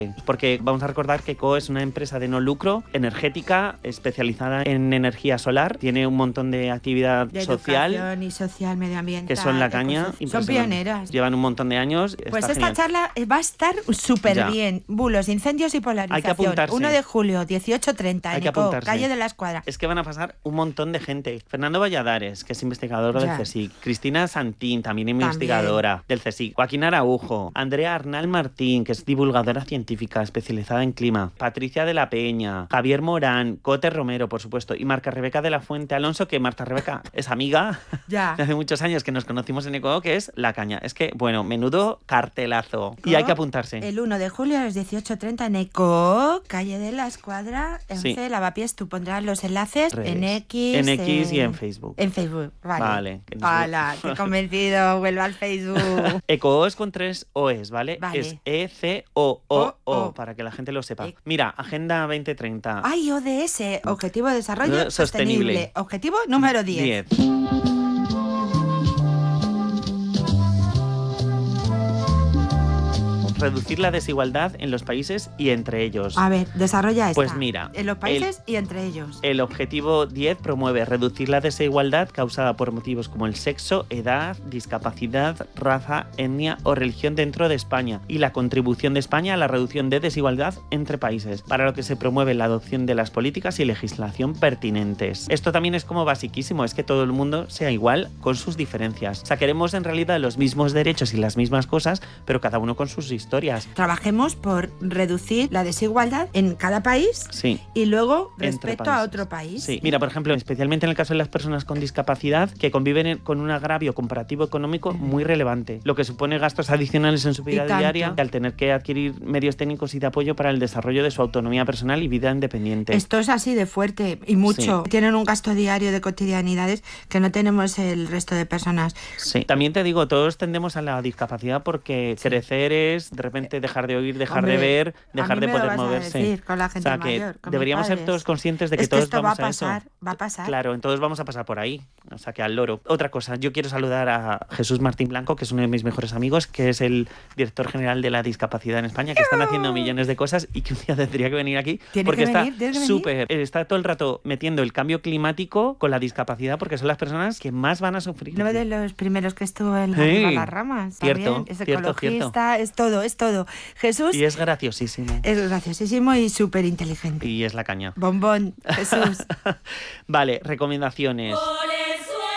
Porque vamos a recordar que ECO es una empresa de no lucro, energética, especializada en energía solar, tiene un montón de actividad de social. Educación y social, medioambiental. Que son la caña. Son pioneras. Llevan un montón de años. Pues está esta genial. charla va a estar súper bien. Bulos, incendios y polarización. Hay que apuntarse. 1 de julio, 18:30, Hay en que ECO, apuntarse. calle de la Escuadra. Es que van a pasar un montón de gente. Fernando Valladares, que es investigador del CSIC. Cristina Santín, también investigadora del CSIC. Joaquín Araujo. Andrea Arnal Martín, que es divulgadora científica especializada en clima. Patricia de la Peña. Javier Morán. Cote Romero, por supuesto. Y Marta Rebeca de la Fuente Alonso, que Marta Rebeca es amiga Ya. de hace muchos años que nos conocimos en ECO, que es La Caña. Es que, bueno, menudo cartelazo. Y hay que apuntarse. El 1 de julio a las 18:30 en ECO, calle de la Escuadra, 11 Lavapiés. Tú pondrás los enlaces en X. En X y en Facebook. En Facebook, vale. Vale. Te he convencido, vuelvo al Facebook. ECO es con 3 OEs, ¿vale? Vale. Es ECOO, O. para que la gente lo sepa. Mira, Agenda 2030. Ay, ODS, Objetivo de Desarrollo Sostenible. Objetivo número 10. Reducir la desigualdad en los países y entre ellos. A ver, desarrolla esta. Pues mira, en los países y entre ellos. El objetivo 10 promueve reducir la desigualdad causada por motivos como el sexo, edad, discapacidad, raza, etnia o religión dentro de España y la contribución de España a la reducción de desigualdad entre países, para lo que se promueve la adopción de las políticas y legislación pertinentes. Esto también es como basiquísimo, es que todo el mundo sea igual con sus diferencias. O sea, queremos en realidad los mismos derechos y las mismas cosas, pero cada uno con sus historias. Trabajemos por reducir la desigualdad en cada país y luego respecto a otro país. Sí. Mira, por ejemplo, especialmente en el caso de las personas con discapacidad que conviven con un agravio comparativo económico muy relevante, lo que supone gastos adicionales en su vida diaria al tener que adquirir medios técnicos y de apoyo para el desarrollo de su autonomía personal y vida independiente. Esto es así de fuerte y mucho. Tienen un gasto diario de cotidianidades que no tenemos el resto de personas. Sí. También te digo, todos tendemos a la discapacidad porque crecer es de repente dejar de oír, dejar de ver, dejar de poder moverse. Decir, con la gente mayor, que deberíamos ser todos conscientes de que todos vamos a eso. Va a pasar. Claro, todos vamos a pasar por ahí. O sea, que al loro. Otra cosa, yo quiero saludar a Jesús Martín Blanco, que es uno de mis mejores amigos, que es el director general de la discapacidad en España, que están haciendo millones de cosas y que un día tendría que venir aquí porque está súper, está todo el rato metiendo el cambio climático con la discapacidad porque son las personas que más van a sufrir. Uno de los primeros que estuvo en las ramas. Cierto, es ecologista, es todo. Jesús. Y es graciosísimo. Es graciosísimo y súper inteligente. Y es la caña. Bombón, Jesús. Vale, recomendaciones. Por el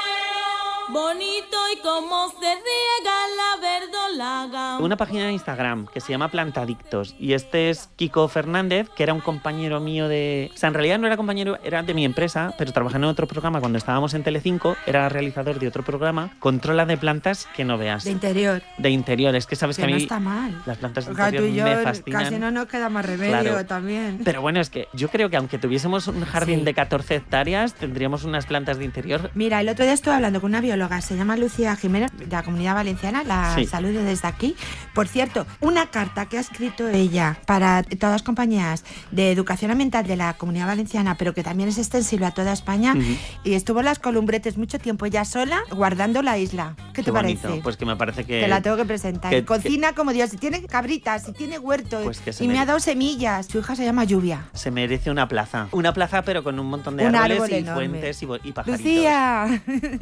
suelo, bonito y como se riega la verdolaga. Una página de Instagram que se llama Plantadictos y este es Kiko Fernández, que era un compañero mío de... O sea, en realidad no era compañero, era de mi empresa, pero trabajando en otro programa cuando estábamos en Telecinco, era realizador de otro programa, controla de plantas que no veas. De interior. De interior, es que sabes que a mí... no está mal. Las plantas de interior tú y yo me fascinan. Casi no nos queda más remedio también. Pero bueno, es que yo creo que aunque tuviésemos un jardín de 14 hectáreas, tendríamos unas plantas de interior. Mira, el otro día estuve hablando con una bióloga, se llama Lucía Jiménez, de la Comunidad Valenciana, la saludo desde aquí. Por cierto, una carta que ha escrito ella para todas las compañías de educación ambiental de la Comunidad Valenciana, pero que también es extensible a toda España, y estuvo en las Columbretes mucho tiempo ella sola, guardando la isla. ¿Qué te bonito. parece? Pues que me parece que... Te la tengo que presentar. Cocina como Dios, y tiene cabritas, y tiene huerto, y me ha dado semillas. Su hija se llama Lluvia. Se merece una plaza. Una plaza, pero con un montón de árboles y fuentes y pajaritos. Lucía,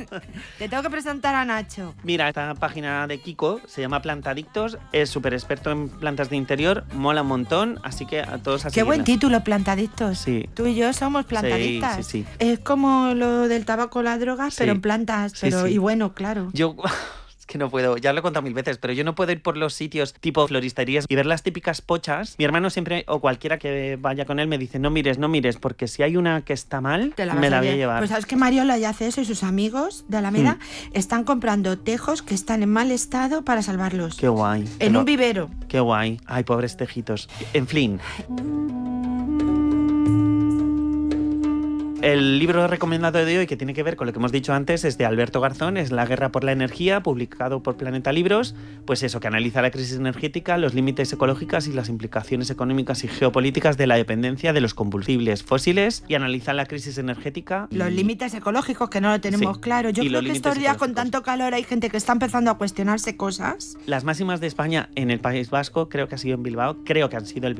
te tengo que presentar a Nacho. Mira, esta página de Kiko se llama Plantadictos, es súper experto en plantas de interior, mola un montón, así que a todos así. Qué buen título, Plantadictos. Sí. Tú y yo somos plantadictas. Sí. Es como lo del tabaco o las drogas, pero en plantas. Y bueno, claro. Yo... Es que no puedo, ya lo he contado 1000 veces, pero yo no puedo ir por los sitios tipo floristerías y ver las típicas pochas. Mi hermano siempre, o cualquiera que vaya con él, me dice, no mires, porque si hay una que está mal, me la voy a llevar. Pues sabes que Mariola ya hace eso y sus amigos de Alameda están comprando tejos que están en mal estado para salvarlos. Qué guay. En un vivero. Qué guay. Ay, pobres tejitos. En fin. El libro recomendado de hoy, que tiene que ver con lo que hemos dicho antes, es de Alberto Garzón, es La guerra por la energía, publicado por Planeta Libros. Pues eso, que analiza la crisis energética, los límites ecológicos y las implicaciones económicas y geopolíticas de la dependencia de los combustibles fósiles, y analiza la crisis energética. Los límites ecológicos, que no lo tenemos claro. Yo creo que estos días con tanto calor hay gente que está empezando a cuestionarse cosas. Las máximas de España en el País Vasco, creo que ha sido en Bilbao, creo que han sido el